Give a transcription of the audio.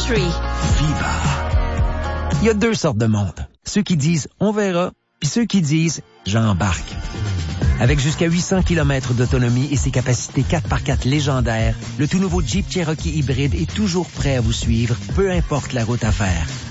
Country. Viva. Il y a deux sortes de monde. Ceux qui disent « on verra », puis ceux qui disent « j'embarque ». Avec jusqu'à 800 km d'autonomie et ses capacités 4x4 légendaires, le tout nouveau Jeep Cherokee hybride est toujours prêt à vous suivre, peu importe la route à faire.